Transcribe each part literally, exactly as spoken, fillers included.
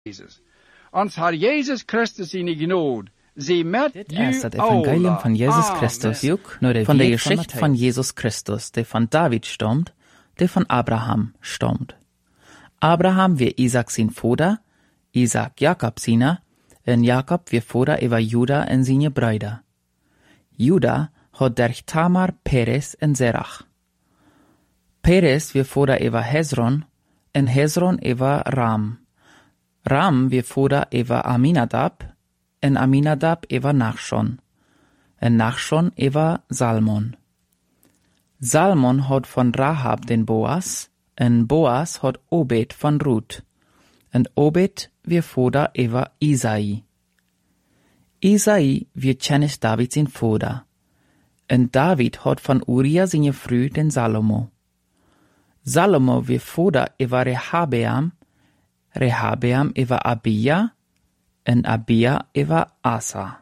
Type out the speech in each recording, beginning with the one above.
Jesus. Ons har Jesus Christus in genod. Sie met Dit is het evangelium van Jezus Christus, van de Geschichte van Jesus Christus, die van David stammt, die van Abraham stammt. Abraham wir Isaac sin Vater, Isaac Jakob sina, en Jakob wir Vater über Juda en seine Brüder. Juda hat durch Tamar Peres en Zerach. Peres wir Vater über Hezron, en Hezron über Ram. Ram wir Vater über Aminadab, en Aminadab über Nachschon, en Nachschon über Salmon. Salmon hat von Rahab den Boas, en Boas hat Obed von Ruth, en Obed wir Vater über Isai. Isai wir Chenis David sin Vater, en David hat von Uriah seine Früh den Salomo. Salomo wir Vater über Rehabeam, Rehabeam über Abia, en Abia über Asa.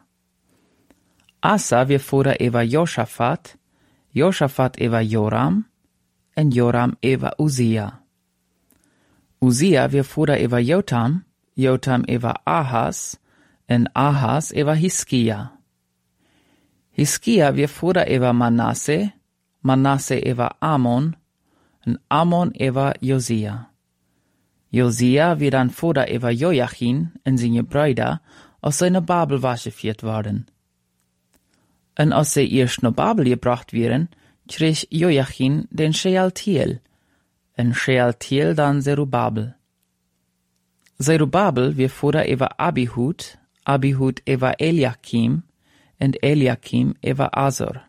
Asa wir Vater über Josaphat, Josaphat über Joram, en Joram über Uzia. Uzia wir Vater über Jotam, Jotam über Ahas, en Ahas über Hiskia. Hiskia wir Vater über Manasse, Manasse über Amon, en Amon über Josia. Josia wir dann Vater über Joachim en seine Brüder aus seiner Babel weggeführt worden. En als sie erst nach Babel gebracht werden, krieg Joachim den Shealtiel, en Shealtiel dann Zerubabel. Zerubabel wir Vater über Abihud, Abihud über Eliakim, en Eliakim über Azor.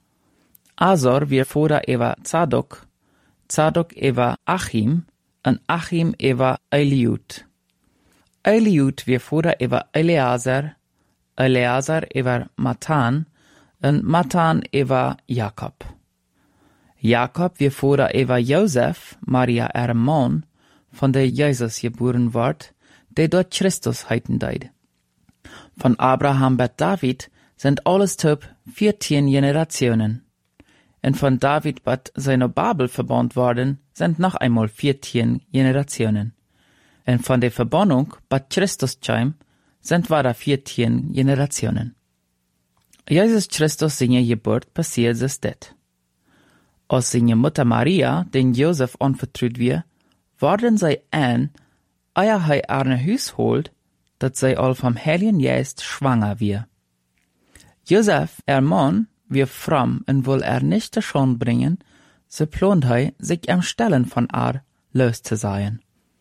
Azor wir Vater über Zadok, Zadok über Achim, en Achim über Eliud. Eliud wir Vater über Eleazar, Eleazar über Matan, en Matan über Jakob. Jakob wir Vater über Josef, Maria er Mann, von der Jesus geboren ward, der dort Christus heiten deid. Von Abraham bis David sind alles top vierzehn Generationen. Und von David bis seiner Babel verbannt worden, sind noch einmal vierzehn Generationen. Und von der Verbannung bis Christus kam, sind weiter vierzehn Generationen. Jesus Christus seine Geburt passiert es det. Als seine Mutter Maria, den Josef anvertraut wir, worden sie ein, eer hei arne Hus holt, dat sie all vom Heiligen Geist schwanger wir. Josef, er Mann, wir fromm und will er nicht schon bringen, so plant hei, sich am Stellen von ar los zu sein.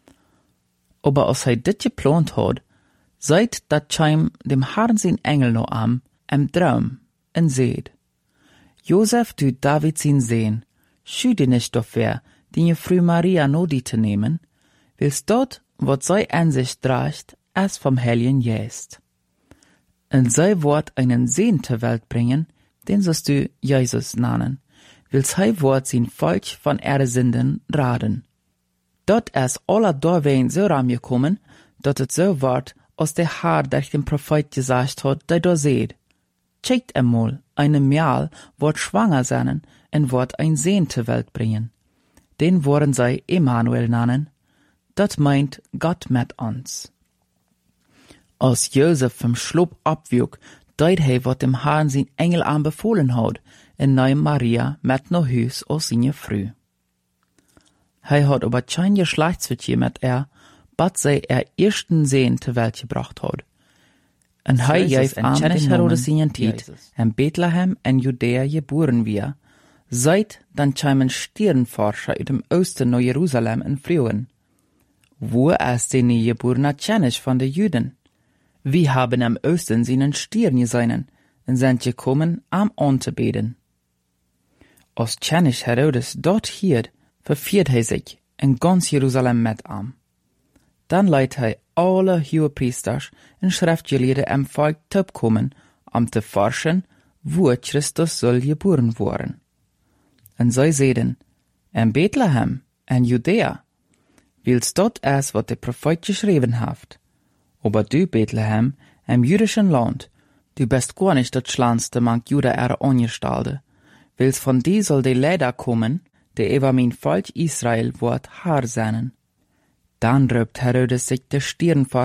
Aber als hei dit geplant hat, seid dat scheim dem Herrn sin Engel no am, am Traum, en seht. Josef tut David sin sehen, schüde nicht dafür, die Frau Maria nodi zu nehmen, willst dort, wat sei an sich dracht, es vom Heiligen Geist. Und sei Wort einen Sehn zur Welt bringen, den sollst du Jesus nennen, willst sei Wort sin Volk von ihre Sünden raden. Dort es aller Dorwein so rangekommen, dort es so ward, als der Herr durch den Prophet gesagt hat, der da seht. Checkt einmal, eine Mial wird schwanger sein und wird ein Sehn zur Welt bringen. Den wollen sie Emmanuel nennen. Das meint Gott mit uns. Als Josef vom Schlupf abwog, deut he, wat dem Herrn sein Engel anbefohlen hat, und nahm Maria mit nach Hus als seine Früh. He hat aber kein Geschlechtsverkehr mit er, bat sei er ersten Sehn zur Welt gebracht hat. Und he gef an den Herodes seinen Tiet, in Bethlehem in Judäa geboren wir, seit dann kämen Stirnforscher aus dem Osten nach Jerusalem in Frühen. Wo ist denn die geborene König von den Juden? Wir haben am Osten seinen Stirn gesehen und sind gekommen, am anzubeten. Als König Herodes dort hielt, verfiert er sich in ganz Jerusalem mit am. Dann leitet er alle Hohepriester und Schriftgelehrte am Volk kommen, um zu forschen, wo Christus soll geboren worden. Und sie sehen, in Bethlehem, in Judäa, willst dort es, was der Prophet geschrieben hat. Aber du, Bethlehem, im jüdischen Land, du bist gar nicht das schlanste mang Juda er Angestellte, willst von dir soll der Leder kommen, der über mein Volk Israel wird Herr sein. Dan röpt Herodes sich der Stirn